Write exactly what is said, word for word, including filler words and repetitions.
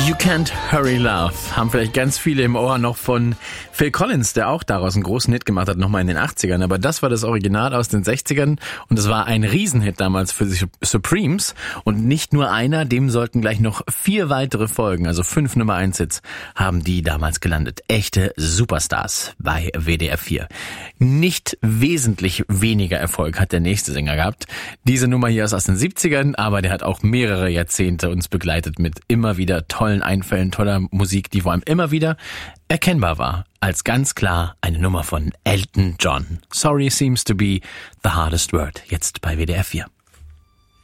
You Can't Hurry Love haben vielleicht ganz viele im Ohr noch von Phil Collins, der auch daraus einen großen Hit gemacht hat, nochmal in den achtzigern. Aber das war das Original aus den sechzigern und es war ein Riesenhit damals für die Supremes. Und nicht nur einer, dem sollten gleich noch vier weitere folgen. Also fünf Nummer eins Hits haben die damals gelandet. Echte Superstars bei W D R vier. Nicht wesentlich weniger Erfolg hat der nächste Sänger gehabt. Diese Nummer hier ist aus den siebzigern, aber der hat auch mehrere Jahrzehnte uns begleitet mit immer wieder tollen Einfällen, toller Musik, die vor allem immer wieder erkennbar war, als ganz klar eine Nummer von Elton John. Sorry seems to be the hardest word, jetzt bei W D R vier.